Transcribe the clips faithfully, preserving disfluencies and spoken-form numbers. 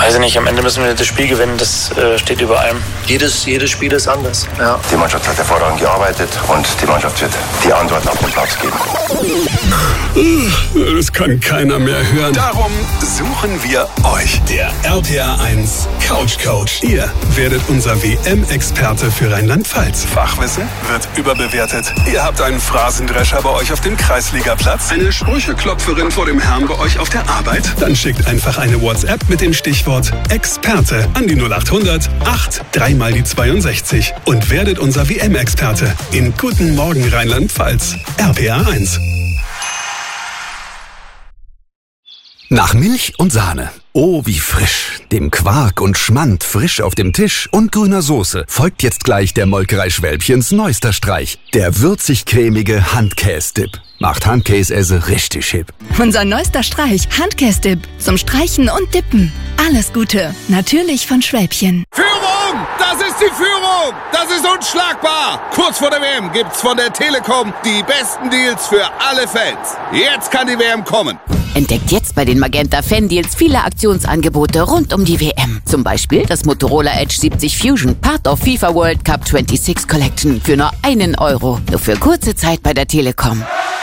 weiß ich nicht, am Ende müssen wir das Spiel gewinnen, das äh, steht über allem. Jedes, jedes Spiel ist anders. Ja. Die Mannschaft hat hervorragend gearbeitet und die Mannschaft wird die Antworten auf den Platz geben. Das kann keiner mehr hören. Darum suchen wir euch. Der R P R eins Couch Coach. Ihr werdet unser W M-Experte für Rheinland-Pfalz. Fachwissen wird überbewertet. Ihr habt einen Phrasendrescher bei euch auf dem Kreisligaplatz. Eine Sprücheklopferin vor dem Herrn bei euch auf der Arbeit. Dann schickt einfach eine WhatsApp mit dem Stichwort Experte an die null acht hundert acht drei mal die zweiundsechzig und werdet unser W M-Experte in Guten Morgen Rheinland-Pfalz. R P R eins. Nach Milch und Sahne. Oh, wie frisch. Dem Quark und Schmand frisch auf dem Tisch und grüner Soße folgt jetzt gleich der Molkerei Schwälbchens neuester Streich. Der würzig-cremige Handkäse-Dip. Macht Handkäse richtig hip. Unser neuester Streich, Handkäse-Dip. Zum Streichen und Dippen. Alles Gute. Natürlich von Schwälbchen. Führung! Das ist die Führung! Das ist unschlagbar! Kurz vor der W M gibt's von der Telekom die besten Deals für alle Fans. Jetzt kann die W M kommen. Entdeckt jetzt bei den Magenta Fan-Deals viele Aktionsangebote rund um die W M. Zum Beispiel das Motorola Edge siebzig Fusion, Part of FIFA World Cup sechsundzwanzig Collection für nur einen Euro. Nur für kurze Zeit bei der Telekom.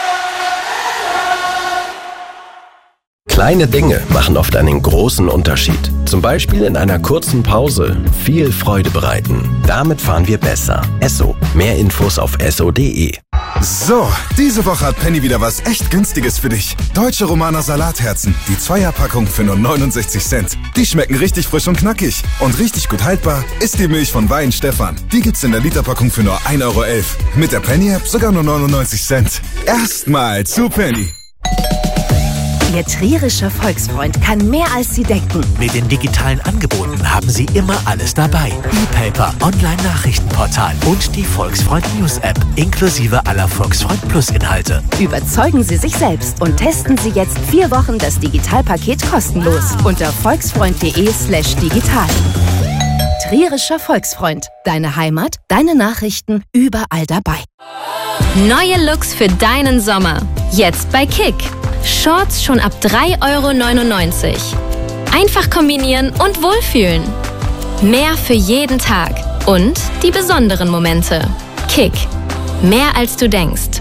Kleine Dinge machen oft einen großen Unterschied. Zum Beispiel in einer kurzen Pause viel Freude bereiten. Damit fahren wir besser. Esso. Mehr Infos auf esso punkt de. So, diese Woche hat Penny wieder was echt Günstiges für dich. Deutsche Romaner Salatherzen. Die Zweierpackung für nur neunundsechzig Cent. Die schmecken richtig frisch und knackig. Und richtig gut haltbar ist die Milch von Wein Stefan. Die gibt's in der Literpackung für nur ein Euro elf. Mit der Penny-App sogar nur neunundneunzig Cent. Erstmal zu Penny. Ihr trierischer Volksfreund kann mehr als Sie denken. Mit den digitalen Angeboten haben Sie immer alles dabei. E-Paper, Online-Nachrichtenportal und die Volksfreund News-App inklusive aller Volksfreund Plus-Inhalte. Überzeugen Sie sich selbst und testen Sie jetzt vier Wochen das Digitalpaket kostenlos unter volksfreund.de slash digital. Trierischer Volksfreund. Deine Heimat, deine Nachrichten, überall dabei. Neue Looks für deinen Sommer. Jetzt bei Kick. Shorts schon ab drei Euro neunundneunzig. Einfach kombinieren und wohlfühlen. Mehr für jeden Tag. Und die besonderen Momente. Kick. Mehr als du denkst.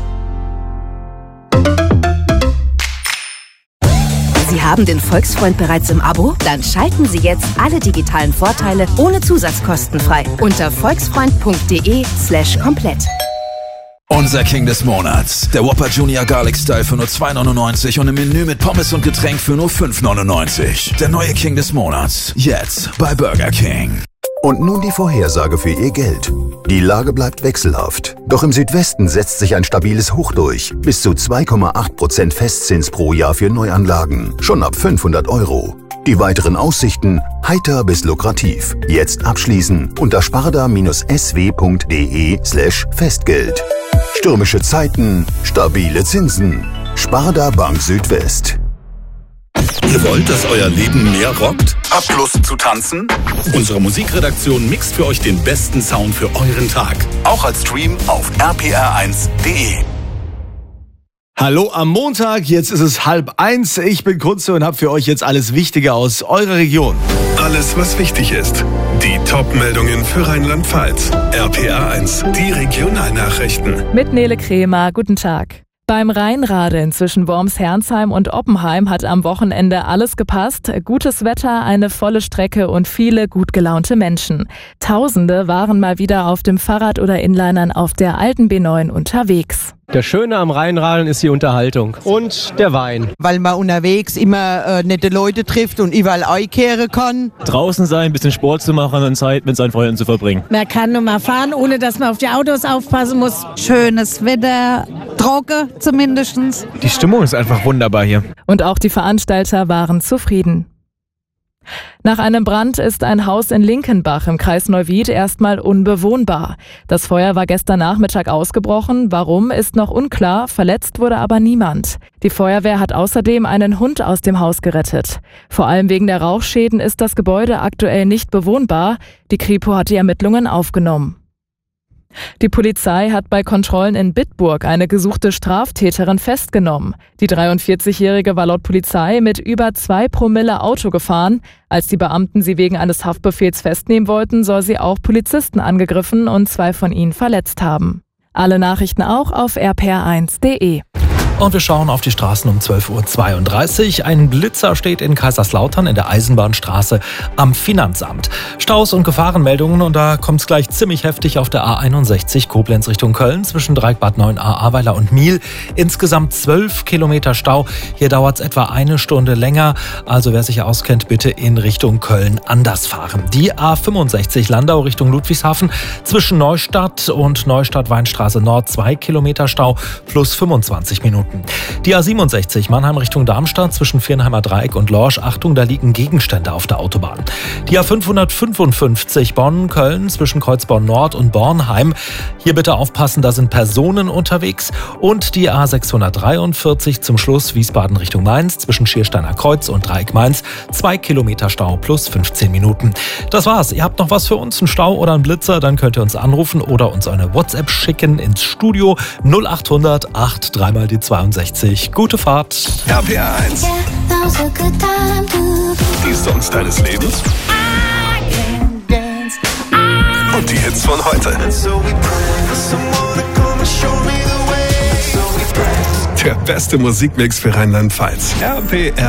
Sie haben den Volksfreund bereits im Abo? Dann schalten Sie jetzt alle digitalen Vorteile ohne Zusatzkosten frei unter volksfreund.de slash komplett. Unser King des Monats. Der Whopper Junior Garlic Style für nur zwei neunundneunzig und ein Menü mit Pommes und Getränk für nur fünf neunundneunzig. Der neue King des Monats. Jetzt bei Burger King. Und nun die Vorhersage für Ihr Geld. Die Lage bleibt wechselhaft. Doch im Südwesten setzt sich ein stabiles Hoch durch. Bis zu zwei Komma acht Prozent Festzins pro Jahr für Neuanlagen. Schon ab fünfhundert Euro. Die weiteren Aussichten heiter bis lukrativ. Jetzt abschließen unter sparda-sw.de slash Festgeld. Stürmische Zeiten, stabile Zinsen. Sparda Bank Südwest. Ihr wollt, dass euer Leben mehr rockt? Habt Lust zu tanzen? Unsere Musikredaktion mixt für euch den besten Sound für euren Tag. Auch als Stream auf r p r eins punkt de. Hallo am Montag, jetzt ist es halb eins. Ich bin Kunze und habe für euch jetzt alles Wichtige aus eurer Region. Alles, was wichtig ist. Die Top-Meldungen für Rheinland-Pfalz. R P R eins, die Regionalnachrichten. Mit Nele Kremer, guten Tag. Beim Rheinradeln zwischen Worms-Herrnsheim und Oppenheim hat am Wochenende alles gepasst. Gutes Wetter, eine volle Strecke und viele gut gelaunte Menschen. Tausende waren mal wieder auf dem Fahrrad oder Inlinern auf der alten B neun unterwegs. Das Schöne am Rheinradeln ist die Unterhaltung und der Wein. Weil man unterwegs immer äh, nette Leute trifft und überall einkehren kann. Draußen sein, ein bisschen Sport zu machen und Zeit mit seinen Freunden zu verbringen. Man kann nur mal fahren, ohne dass man auf die Autos aufpassen muss. Schönes Wetter, trocken zumindest. Die Stimmung ist einfach wunderbar hier. Und auch die Veranstalter waren zufrieden. Nach einem Brand ist ein Haus in Linkenbach im Kreis Neuwied erstmal unbewohnbar. Das Feuer war gestern Nachmittag ausgebrochen. Warum, ist noch unklar. Verletzt wurde aber niemand. Die Feuerwehr hat außerdem einen Hund aus dem Haus gerettet. Vor allem wegen der Rauchschäden ist das Gebäude aktuell nicht bewohnbar. Die Kripo hat die Ermittlungen aufgenommen. Die Polizei hat bei Kontrollen in Bitburg eine gesuchte Straftäterin festgenommen. Die dreiundvierzigjährige war laut Polizei mit über zwei Promille Auto gefahren. Als die Beamten sie wegen eines Haftbefehls festnehmen wollten, soll sie auch Polizisten angegriffen und zwei von ihnen verletzt haben. Alle Nachrichten auch auf r p r eins punkt d e. Und wir schauen auf die Straßen um zwölf Uhr zweiunddreißig. Ein Blitzer steht in Kaiserslautern in der Eisenbahnstraße am Finanzamt. Staus und Gefahrenmeldungen und da kommt es gleich ziemlich heftig auf der A einundsechzig Koblenz Richtung Köln zwischen Dreieck-Bad Neuenahr, Ahrweiler und Miel. Insgesamt zwölf Kilometer Stau. Hier dauert es etwa eine Stunde länger. Also wer sich auskennt, bitte in Richtung Köln anders fahren. Die A fünfundsechzig Landau Richtung Ludwigshafen zwischen Neustadt und Neustadt-Weinstraße Nord zwei Kilometer Stau plus fünfundzwanzig Minuten. Die A siebenundsechzig Mannheim Richtung Darmstadt zwischen Viernheimer Dreieck und Lorsch. Achtung, da liegen Gegenstände auf der Autobahn. Die A fünfhundertfünfundfünfzig Bonn-Köln zwischen Kreuzborn Nord und Bornheim. Hier bitte aufpassen, da sind Personen unterwegs. Und die A sechshundertdreiundvierzig zum Schluss Wiesbaden Richtung Mainz zwischen Schiersteiner Kreuz und Dreieck Mainz. Zwei Kilometer Stau plus fünfzehn Minuten. Das war's. Ihr habt noch was für uns, einen Stau oder einen Blitzer, dann könnt ihr uns anrufen oder uns eine WhatsApp schicken ins Studio null achthundert acht drei mal die zweiundsechzig. Gute Fahrt. R P R eins. Die Songs deines Lebens. Und die Hits von heute. Der beste Musikmix für Rheinland-Pfalz. R P R